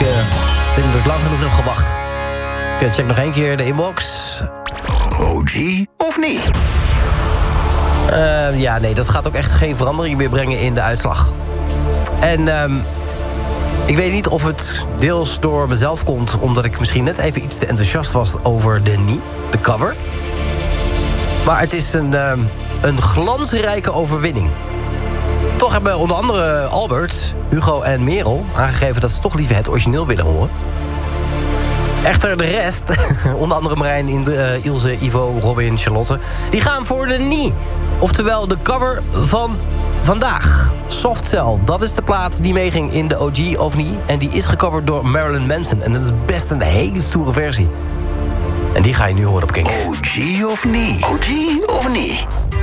denk dat ik lang genoeg heb gewacht. Check nog één keer de inbox. OG of niet? Ja, nee, dat gaat ook echt geen verandering meer brengen in de uitslag. En ik weet niet of het deels door mezelf komt, omdat ik misschien net even iets te enthousiast was over de cover. Maar het is een glansrijke overwinning. Toch hebben onder andere Albert, Hugo en Merel aangegeven dat ze toch liever het origineel willen horen. Echter de rest, onder andere Marijn, Ilse, Ivo, Robin, Charlotte, die gaan voor de nie. Oftewel de cover van vandaag. Soft Cell, dat is de plaat die meeging in de OG of niet. En die is gecoverd door Marilyn Manson. En dat is best een hele stoere versie. En die ga je nu horen op Kink. OG of niet? OG of niet?